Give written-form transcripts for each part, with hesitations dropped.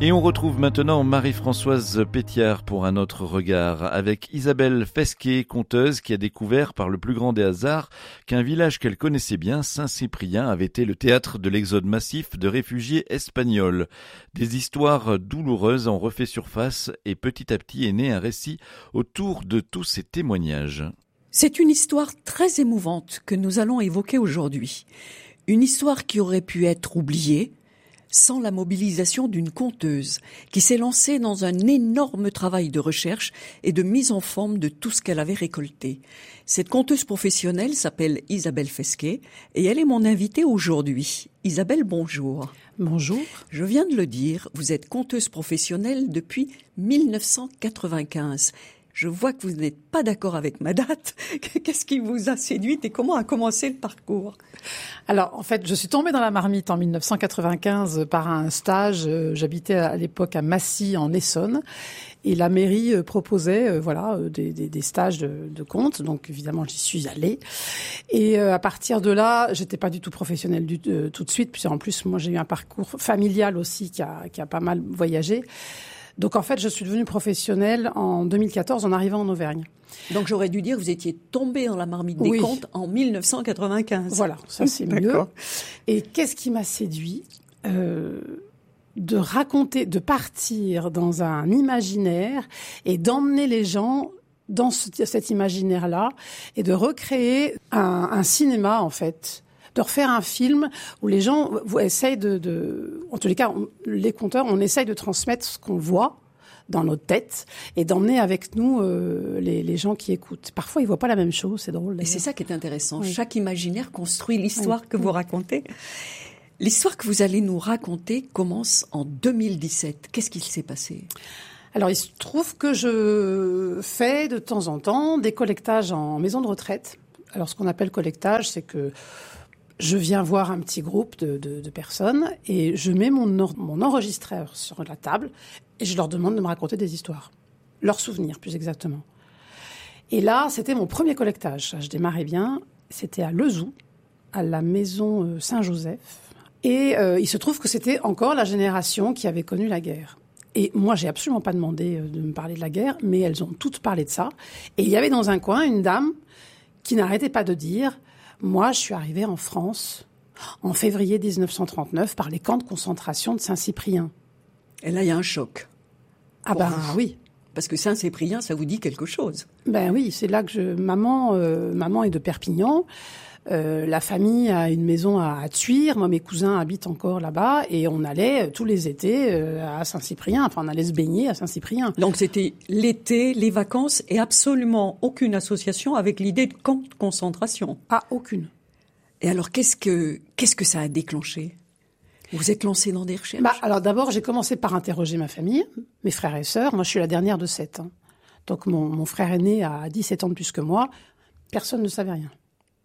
Et on retrouve maintenant Marie-Françoise Pétiard pour un autre regard, avec Isabelle Fesquet, conteuse, qui a découvert par le plus grand des hasards qu'un village qu'elle connaissait bien, Saint-Cyprien, avait été le théâtre de l'exode massif de réfugiés espagnols. Des histoires douloureuses ont refait surface et petit à petit est né un récit autour de tous ces témoignages. C'est une histoire très émouvante que nous allons évoquer aujourd'hui. Une histoire qui aurait pu être oubliée, sans la mobilisation d'une conteuse qui s'est lancée dans un énorme travail de recherche et de mise en forme de tout ce qu'elle avait récolté. Cette conteuse professionnelle s'appelle Isabelle Fesquet et elle est mon invitée aujourd'hui. Isabelle, bonjour. Bonjour. Je viens de le dire, vous êtes conteuse professionnelle depuis 1995. Je vois que vous n'êtes pas d'accord avec ma date. Qu'est-ce qui vous a séduite et comment a commencé le parcours ? Alors, en fait, je suis tombée dans la marmite en 1995 par un stage. J'habitais à l'époque à Massy, en Essonne. Et la mairie proposait des stages de conte. Donc, évidemment, j'y suis allée. Et à partir de là, j'étais pas du tout professionnelle tout de suite. Puis en plus, moi, j'ai eu un parcours familial aussi qui a pas mal voyagé. Donc, en fait, je suis devenue professionnelle en 2014 en arrivant en Auvergne. Donc, j'aurais dû dire que vous étiez tombée dans la marmite des contes en 1995. Voilà, ça c'est mieux. Et qu'est-ce qui m'a séduit ? De raconter, de partir dans un imaginaire et d'emmener les gens dans cet imaginaire-là et de recréer un cinéma, en fait. De refaire un film où les gens essayent en tous les cas, les conteurs, on essaye de transmettre ce qu'on voit dans notre tête et d'emmener avec nous les gens qui écoutent. Parfois, ils voient pas la même chose, c'est drôle. Et c'est ça qui est intéressant. Oui. Chaque imaginaire construit l'histoire que vous racontez. L'histoire que vous allez nous raconter commence en 2017. Qu'est-ce qui s'est passé ? Alors, il se trouve que je fais de temps en temps des collectages en maison de retraite. Alors, ce qu'on appelle collectage, c'est que je viens voir un petit groupe de personnes et je mets mon enregistreur sur la table et je leur demande de me raconter des histoires. Leurs souvenirs, plus exactement. Et là, c'était mon premier collectage. Je démarrais bien. C'était à Lezoux, à la maison Saint-Joseph. Et il se trouve que c'était encore la génération qui avait connu la guerre. Et moi, j'ai absolument pas demandé de me parler de la guerre, mais elles ont toutes parlé de ça. Et il y avait dans un coin une dame qui n'arrêtait pas de dire... Moi, je suis arrivée en France en février 1939 par les camps de concentration de Saint-Cyprien. Et là, il y a un choc. Ah ben oui. Parce que Saint-Cyprien, ça vous dit quelque chose. Ben oui, c'est là que maman est de Perpignan. La famille a une maison à Thuir. Moi, mes cousins habitent encore là-bas. Et on allait tous les étés à Saint-Cyprien. Enfin, on allait se baigner à Saint-Cyprien. Donc, c'était l'été, les vacances et absolument aucune association avec l'idée de camp de concentration. Ah, aucune. Et alors, qu'est-ce que ça a déclenché ? Vous êtes lancé dans des recherches ? Alors d'abord, j'ai commencé par interroger ma famille, mes frères et sœurs. Moi, je suis la dernière de 7. Donc, mon frère aîné a 17 ans de plus que moi. Personne ne savait rien.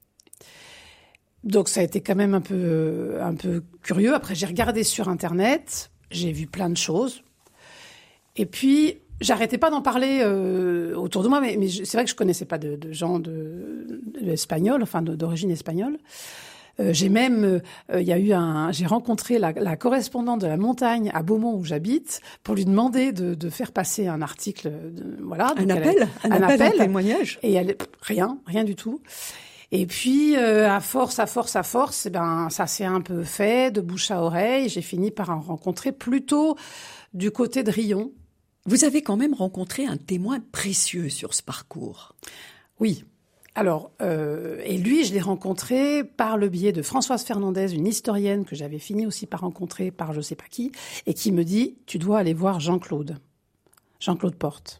Donc ça a été quand même un peu curieux. Après, j'ai regardé sur Internet, j'ai vu plein de choses. Et puis, j'arrêtais pas d'en parler autour de moi, mais c'est vrai que je connaissais pas de gens espagnols, enfin d'origine espagnole. J'ai même, j'ai rencontré la correspondante de la montagne à Beaumont où j'habite pour lui demander de faire passer un article, un appel, un témoignage. Et rien du tout. Et puis, à force, ça s'est un peu fait de bouche à oreille. J'ai fini par en rencontrer plutôt du côté de Riom. Vous avez quand même rencontré un témoin précieux sur ce parcours. Oui. Alors, et lui, je l'ai rencontré par le biais de Françoise Fernandez, une historienne que j'avais fini aussi par rencontrer par je sais pas qui, et qui me dit « Tu dois aller voir Jean-Claude Porte ».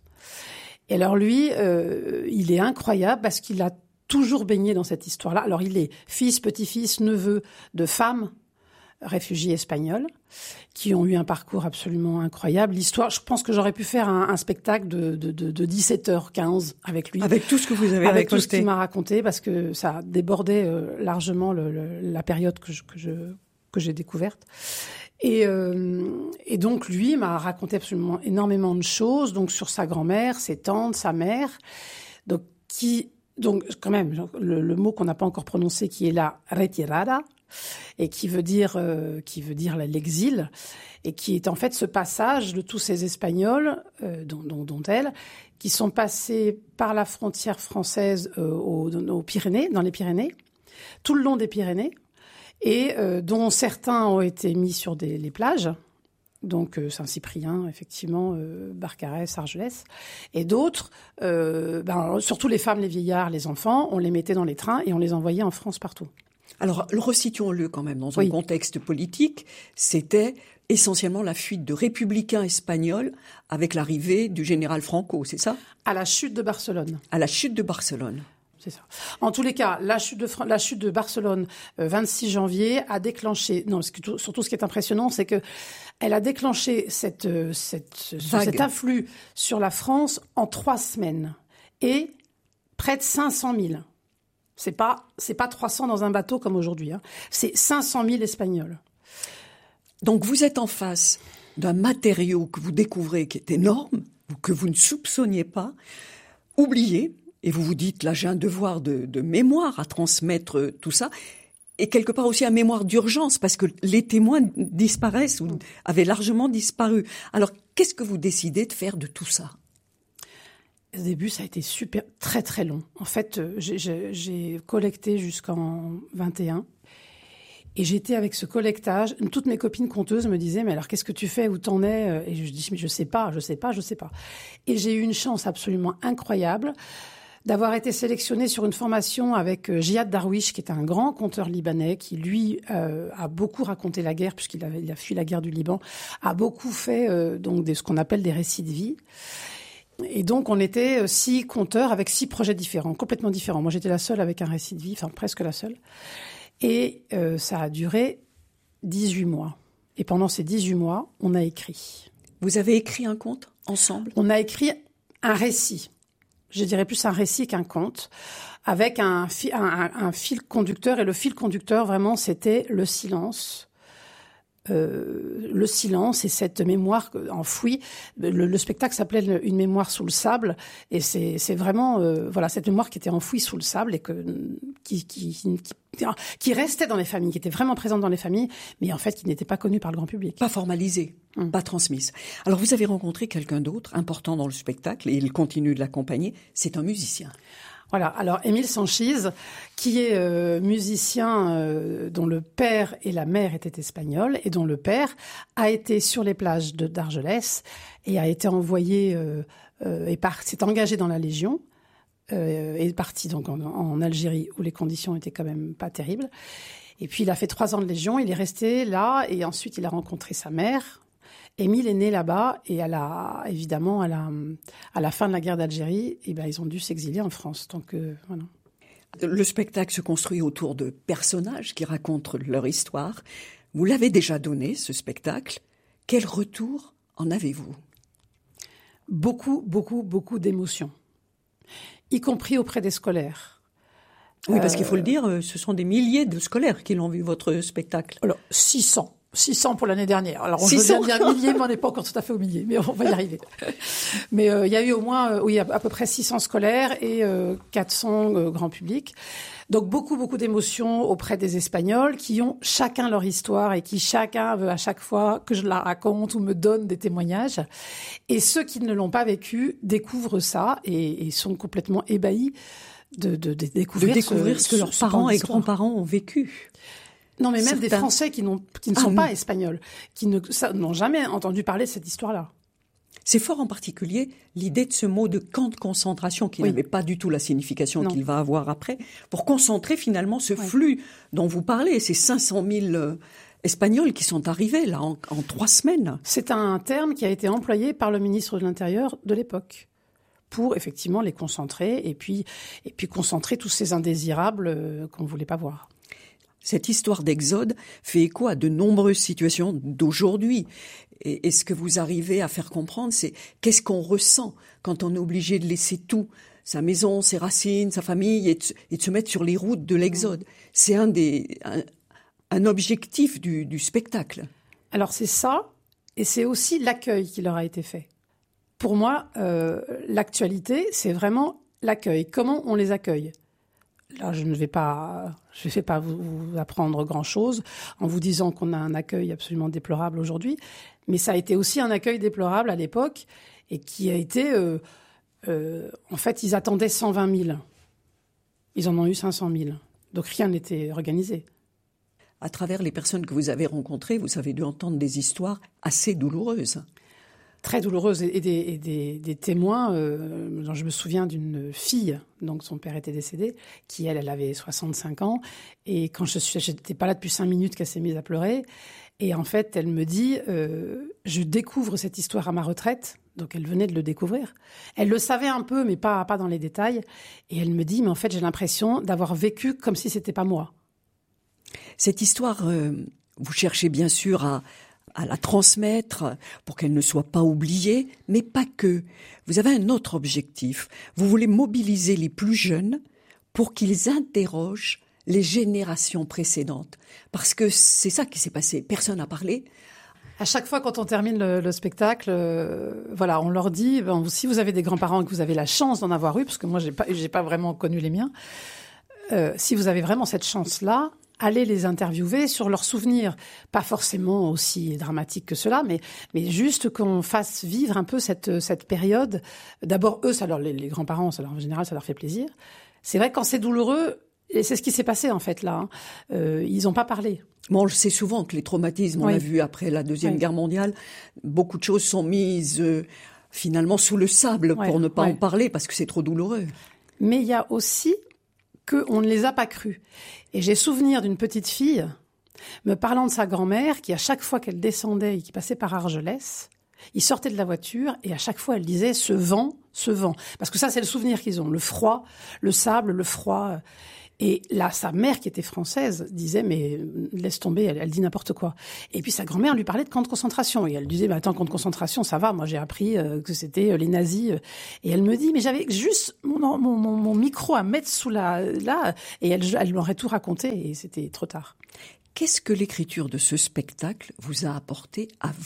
Et alors lui, il est incroyable parce qu'il a toujours baigné dans cette histoire-là. Alors, il est fils, petit-fils, neveu de femmes réfugiés espagnols qui ont eu un parcours absolument incroyable. L'histoire, je pense que j'aurais pu faire un spectacle de 17h15 avec lui. Avec tout ce que vous avez raconté. Avec tout ce qu'il m'a raconté, parce que ça débordait largement la période que j'ai découverte. Et donc, lui m'a raconté absolument énormément de choses, donc sur sa grand-mère, ses tantes, sa mère, donc quand même, le mot qu'on n'a pas encore prononcé, qui est la retirada, et qui veut dire l'exil, et qui est en fait ce passage de tous ces Espagnols, dont elle, qui sont passés par la frontière française aux Pyrénées, dans les Pyrénées, tout le long des Pyrénées, et dont certains ont été mis sur les plages, donc Saint-Cyprien, effectivement, Barcarès, Argelès, et d'autres, surtout les femmes, les vieillards, les enfants, on les mettait dans les trains et on les envoyait en France partout. Alors, resituons-le quand même dans un contexte politique. C'était essentiellement la fuite de républicains espagnols avec l'arrivée du général Franco, c'est ça ? À la chute de Barcelone. À la chute de Barcelone. C'est ça. En tous les cas, la chute de Barcelone, 26 janvier, a déclenché. Non, surtout ce qui est impressionnant, c'est que elle a déclenché cet afflux sur la France en 3 semaines et près de 500 000. C'est pas 300 dans un bateau comme aujourd'hui. C'est 500 000 Espagnols. Donc vous êtes en face d'un matériau que vous découvrez qui est énorme, ou que vous ne soupçonniez pas, oublié. Et vous vous dites, là, j'ai un devoir de mémoire à transmettre tout ça. Et quelque part aussi un mémoire d'urgence, parce que les témoins disparaissent ou avaient largement disparu. Alors, qu'est-ce que vous décidez de faire de tout ça ? Au début, ça a été très très long. En fait, j'ai collecté jusqu'en 21. Et j'étais avec ce collectage. Toutes mes copines conteuses me disaient, mais alors qu'est-ce que tu fais ? Où t'en es ? Et je dis, mais je sais pas. Et j'ai eu une chance absolument incroyable d'avoir été sélectionnée sur une formation avec Jihad Darwish, qui est un grand conteur libanais, qui lui a beaucoup raconté la guerre, puisqu'il a fui la guerre du Liban, a beaucoup fait donc ce qu'on appelle des récits de vie. Et donc on était 6 conteurs avec 6 projets différents, complètement différents. Moi j'étais la seule avec un récit de vie, enfin presque la seule. Et ça a duré 18 mois. Et pendant ces 18 mois, on a écrit. Vous avez écrit un conte ensemble ? On a écrit un récit. Je dirais plus un récit qu'un conte, avec un fil conducteur. Et le fil conducteur, vraiment, c'était le silence. Le silence et cette mémoire enfouie. Le spectacle s'appelait Une mémoire sous le sable. Et c'est vraiment cette mémoire qui était enfouie sous le sable et qui restait dans les familles, qui était vraiment présente dans les familles, mais en fait qui n'était pas connue par le grand public. Pas formalisée, pas transmise. Alors vous avez rencontré quelqu'un d'autre important dans le spectacle et il continue de l'accompagner. C'est un musicien. Voilà, alors Émile Sanchiz, qui est musicien dont le père et la mère étaient espagnols et dont le père a été sur les plages d'Argelès et a été envoyé s'est engagé dans la Légion et est parti donc en Algérie où les conditions étaient quand même pas terribles. Et puis il a fait 3 ans de Légion, il est resté là et ensuite il a rencontré sa mère. Émile est né là-bas et évidemment, à la fin de la guerre d'Algérie, ils ont dû s'exiler en France. Donc, voilà. Le spectacle se construit autour de personnages qui racontent leur histoire. Vous l'avez déjà donné, ce spectacle. Quel retour en avez-vous ? Beaucoup, beaucoup, beaucoup d'émotions, y compris auprès des scolaires. Oui, parce qu'il faut le dire, ce sont des milliers de scolaires qui l'ont vu, votre spectacle. Alors, 600 pour l'année dernière. Alors, on veut bien dire milliers, mais on n'est pas encore tout à fait au millier, mais on va y arriver. Mais il y a eu au moins, à peu près 600 scolaires et 400 grand public. Donc, beaucoup, beaucoup d'émotions auprès des Espagnols qui ont chacun leur histoire et qui chacun veut à chaque fois que je la raconte ou me donne des témoignages. Et ceux qui ne l'ont pas vécu découvrent ça et sont complètement ébahis de découvrir ce que leurs parents et grands-parents ont vécu. Non, mais même des Français qui ne sont pas espagnols, qui n'ont jamais entendu parler de cette histoire-là. C'est fort en particulier l'idée de ce mot de camp de concentration qui n'avait pas du tout la signification qu'il va avoir après, pour concentrer finalement ce flux dont vous parlez, ces 500 000 Espagnols qui sont arrivés là en 3 semaines. C'est un terme qui a été employé par le ministre de l'Intérieur de l'époque pour effectivement les concentrer et puis concentrer tous ces indésirables qu'on ne voulait pas voir. Cette histoire d'exode fait écho à de nombreuses situations d'aujourd'hui. Et ce que vous arrivez à faire comprendre, c'est qu'est-ce qu'on ressent quand on est obligé de laisser tout, sa maison, ses racines, sa famille, et de se mettre sur les routes de l'exode. C'est un objectif du spectacle. Alors c'est ça, et c'est aussi l'accueil qui leur a été fait. Pour moi, l'actualité, c'est vraiment l'accueil. Comment on les accueille ? Là, je ne vais pas vous apprendre grand-chose en vous disant qu'on a un accueil absolument déplorable aujourd'hui, mais ça a été aussi un accueil déplorable à l'époque et qui a été, en fait, ils attendaient 120 000. Ils en ont eu 500 000. Donc rien n'était organisé. À travers les personnes que vous avez rencontrées, vous avez dû entendre des histoires assez douloureuses. Très douloureuses et des témoins. Je me souviens d'une fille, donc son père était décédé, qui elle avait 65 ans. Et quand j'étais pas là depuis 5 minutes qu'elle s'est mise à pleurer. Et en fait, elle me dit, je découvre cette histoire à ma retraite. Donc elle venait de le découvrir. Elle le savait un peu, mais pas dans les détails. Et elle me dit, mais en fait, j'ai l'impression d'avoir vécu comme si c'était pas moi. Cette histoire, vous cherchez bien sûr à la transmettre pour qu'elle ne soit pas oubliée, mais pas que. Vous avez un autre objectif. Vous voulez mobiliser les plus jeunes pour qu'ils interrogent les générations précédentes. Parce que c'est ça qui s'est passé. Personne n'a parlé. À chaque fois, quand on termine le spectacle, on leur dit, si vous avez des grands-parents et que vous avez la chance d'en avoir eu, parce que moi, j'ai pas vraiment connu les miens, si vous avez vraiment cette chance-là, allez les interviewer sur leurs souvenirs. Pas forcément aussi dramatiques que cela, mais juste qu'on fasse vivre un peu cette période. D'abord, eux, les grands-parents, en général, ça leur fait plaisir. C'est vrai que quand c'est douloureux, et c'est ce qui s'est passé en fait là, ils n'ont pas parlé. Bon, on le sait souvent que les traumatismes, on l'a vu après la Deuxième Guerre mondiale, beaucoup de choses sont mises finalement sous le sable pour ne pas en parler parce que c'est trop douloureux. Mais il y a aussi qu'on ne les a pas crus. Et j'ai souvenir d'une petite fille me parlant de sa grand-mère qui, à chaque fois qu'elle descendait et qui passait par Argelès, il sortait de la voiture et à chaque fois elle disait « ce vent ». Parce que ça, c'est le souvenir qu'ils ont, le froid, le sable, le froid. Et là, sa mère, qui était française, disait « mais laisse tomber, elle dit n'importe quoi ». Et puis sa grand-mère lui parlait de camps de concentration. Et elle disait « attends, camps de concentration, ça va, moi j'ai appris que c'était les nazis ». Et elle me dit « mais j'avais juste mon micro à mettre sous là ». Et elle m'aurait tout raconté et c'était trop tard. Qu'est-ce que l'écriture de ce spectacle vous a apporté à vous ?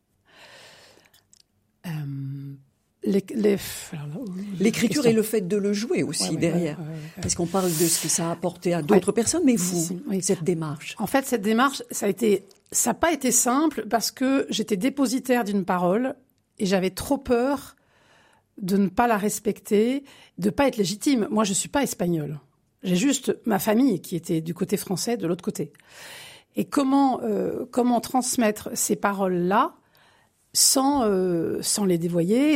L'écriture et le fait de le jouer aussi derrière. Parce qu'on parle de ce que ça a apporté à d'autres personnes, mais vous, cette démarche. En fait, cette démarche, ça n'a pas été simple parce que j'étais dépositaire d'une parole et j'avais trop peur de ne pas la respecter, de ne pas être légitime. Moi, je ne suis pas espagnole. J'ai juste ma famille qui était du côté français, de l'autre côté. Et comment transmettre ces paroles-là sans les dévoyer,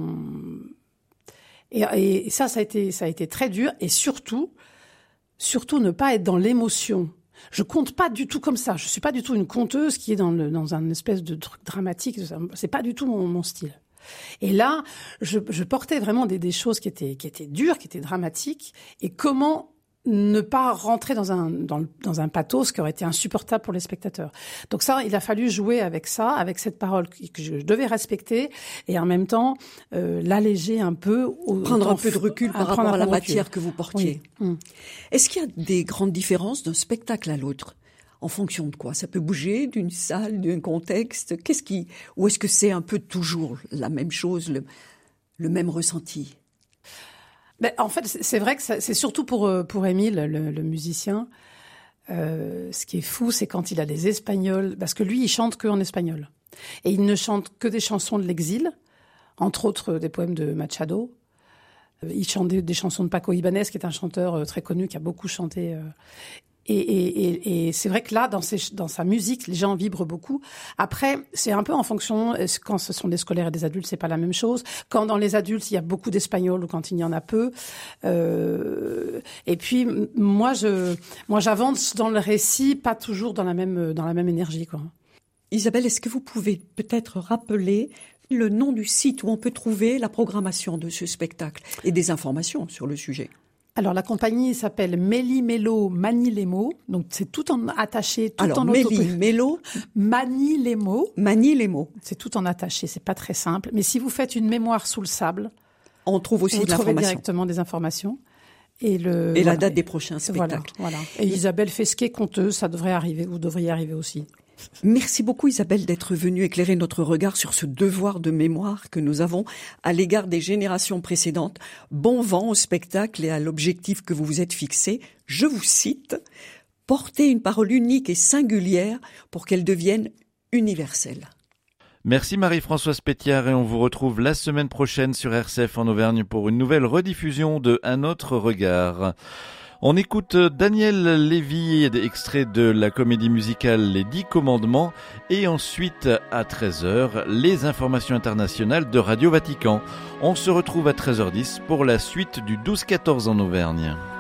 et ça a été très dur, et surtout ne pas être dans l'émotion. Je conte pas du tout comme ça. Je suis pas du tout une conteuse qui est dans un espèce de truc dramatique. C'est pas du tout mon style. Et là, je portais vraiment des choses qui étaient dures, qui étaient dramatiques, et comment ne pas rentrer dans un pathos qui aurait été insupportable pour les spectateurs. Donc ça, il a fallu jouer avec ça, avec cette parole que je devais respecter et en même temps l'alléger un peu. Prendre un peu de recul par rapport à la matière que vous portiez. Oui. Est-ce qu'il y a des grandes différences d'un spectacle à l'autre ? En fonction de quoi ? Ça peut bouger d'une salle, d'un contexte ? Ou est-ce que c'est un peu toujours la même chose, le même ressenti ? En fait, c'est vrai que c'est surtout pour Émile, le musicien. Ce qui est fou, c'est quand il a des Espagnols, parce que lui, il chante que en espagnol. Et il ne chante que des chansons de l'exil, entre autres des poèmes de Machado. Il chante des chansons de Paco Ibáñez, qui est un chanteur très connu, qui a beaucoup chanté. Et c'est vrai que là, dans sa musique, les gens vibrent beaucoup. Après, c'est un peu en fonction, quand ce sont des scolaires et des adultes, c'est pas la même chose. Quand dans les adultes, il y a beaucoup d'Espagnols ou quand il y en a peu. Et puis, moi, j'avance dans le récit, pas toujours dans la même énergie, quoi. Isabelle, est-ce que vous pouvez peut-être rappeler le nom du site où on peut trouver la programmation de ce spectacle et des informations sur le sujet? Alors, la compagnie s'appelle Méli Mélo Manie les mots. Donc, c'est tout en attaché, tout alors, en Méli Mélo Manie les mots. Manie les mots. C'est tout en attaché, c'est pas très simple. Mais si vous faites une mémoire sous le sable, on trouve aussi vous de l'information. Trouvez directement des informations. Et la date des prochains spectacles. Voilà. Et Isabelle Fesquet, conteuse, ça devrait arriver, vous devriez arriver aussi. Merci beaucoup Isabelle d'être venue éclairer notre regard sur ce devoir de mémoire que nous avons à l'égard des générations précédentes. Bon vent au spectacle et à l'objectif que vous vous êtes fixé. Je vous cite, « Porter une parole unique et singulière pour qu'elle devienne universelle ». Merci Marie-Françoise Pétiard et on vous retrouve la semaine prochaine sur RCF en Auvergne pour une nouvelle rediffusion de Un autre regard. On écoute Daniel Lévy, extrait de la comédie musicale Les 10 commandements, et ensuite à 13h, les informations internationales de Radio Vatican. On se retrouve à 13h10 pour la suite du 12-14 en Auvergne.